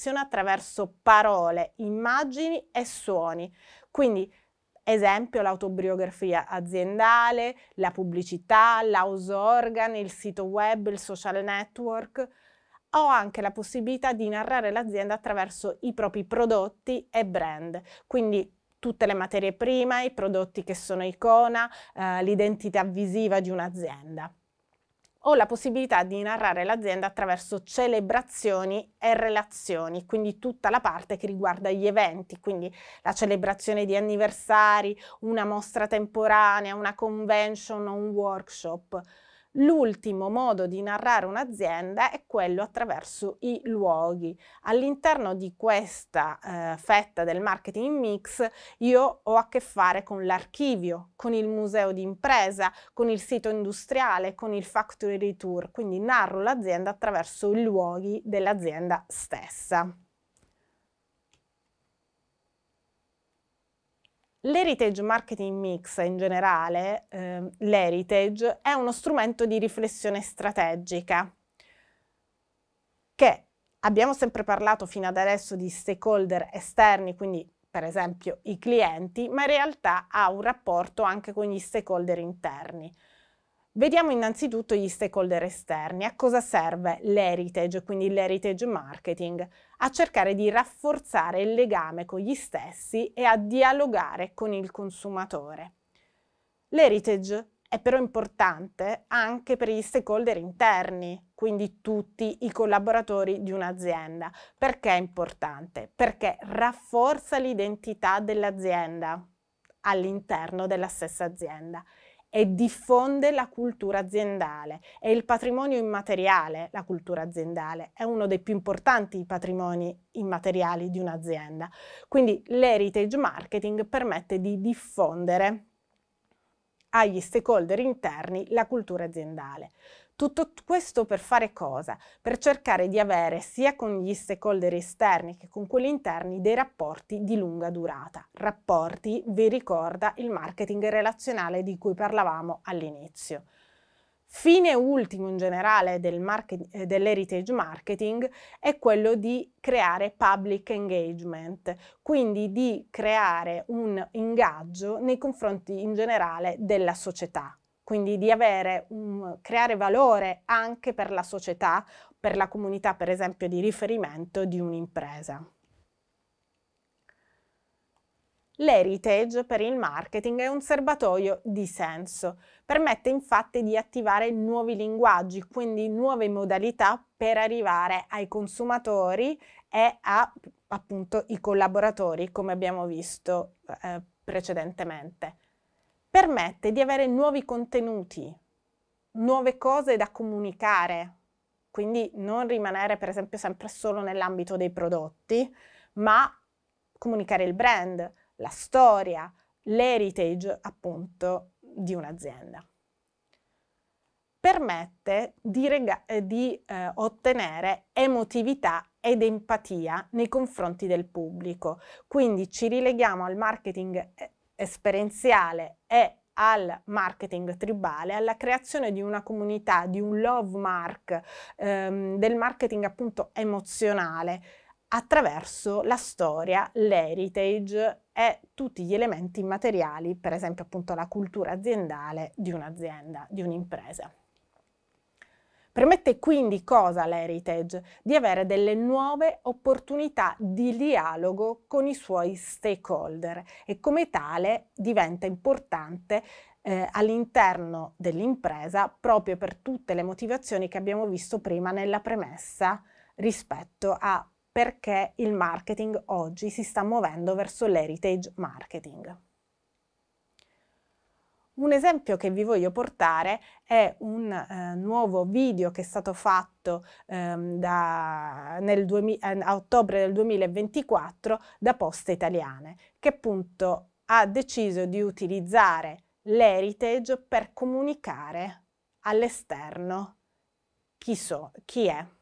comunicazione attraverso parole, immagini e suoni. Quindi, esempio, l'autobiografia aziendale, la pubblicità, l'house organ, il sito web, il social network. Ho anche la possibilità di narrare l'azienda attraverso i propri prodotti e brand, quindi tutte le materie prime, i prodotti che sono icona, l'identità visiva di un'azienda. Ho la possibilità di narrare l'azienda attraverso celebrazioni e relazioni, quindi tutta la parte che riguarda gli eventi, quindi la celebrazione di anniversari, una mostra temporanea, una convention o un workshop. L'ultimo modo di narrare un'azienda è quello attraverso i luoghi. All'interno di questa fetta del marketing mix io ho a che fare con l'archivio, con il museo di impresa, con il sito industriale, con il factory tour, quindi narro l'azienda attraverso i luoghi dell'azienda stessa. L'heritage marketing mix in generale, l'heritage, è uno strumento di riflessione strategica che abbiamo sempre parlato fino ad adesso di stakeholder esterni, quindi per esempio i clienti, ma in realtà ha un rapporto anche con gli stakeholder interni. Vediamo innanzitutto gli stakeholder esterni. A cosa serve l'heritage, quindi l'heritage marketing? A cercare di rafforzare il legame con gli stessi e a dialogare con il consumatore. L'heritage è però importante anche per gli stakeholder interni, quindi tutti i collaboratori di un'azienda. Perché è importante? Perché rafforza l'identità dell'azienda all'interno della stessa azienda e diffonde la cultura aziendale. È il patrimonio immateriale, la cultura aziendale, è uno dei più importanti patrimoni immateriali di un'azienda. Quindi l'heritage marketing permette di diffondere agli stakeholder interni la cultura aziendale. Tutto questo per fare cosa? Per cercare di avere sia con gli stakeholder esterni che con quelli interni dei rapporti di lunga durata. Rapporti, vi ricorda, il marketing relazionale di cui parlavamo all'inizio. Fine ultimo in generale dell'heritage marketing è quello di creare public engagement, quindi di creare un ingaggio nei confronti in generale della società, quindi di creare valore anche per la società, per la comunità per esempio di riferimento di un'impresa. L'heritage per il marketing è un serbatoio di senso, permette infatti di attivare nuovi linguaggi, quindi nuove modalità per arrivare ai consumatori e a appunto i collaboratori, come abbiamo visto precedentemente. Permette di avere nuovi contenuti, nuove cose da comunicare, quindi non rimanere per esempio sempre solo nell'ambito dei prodotti, ma comunicare il brand, la storia, l'heritage appunto di un'azienda. Permette di ottenere emotività ed empatia nei confronti del pubblico, quindi ci rileghiamo al marketing esperienziale e al marketing tribale, alla creazione di una comunità, di un love mark, del marketing appunto emozionale, attraverso la storia, l'heritage e tutti gli elementi immateriali, per esempio appunto la cultura aziendale di un'azienda, di un'impresa. Permette quindi cosa l'heritage? Di avere delle nuove opportunità di dialogo con i suoi stakeholder e come tale diventa importante all'interno dell'impresa proprio per tutte le motivazioni che abbiamo visto prima nella premessa rispetto a perché il marketing oggi si sta muovendo verso l'heritage marketing. Un esempio che vi voglio portare è un nuovo video che è stato fatto a ottobre del 2024 da Poste Italiane, che appunto ha deciso di utilizzare l'heritage per comunicare all'esterno chi è.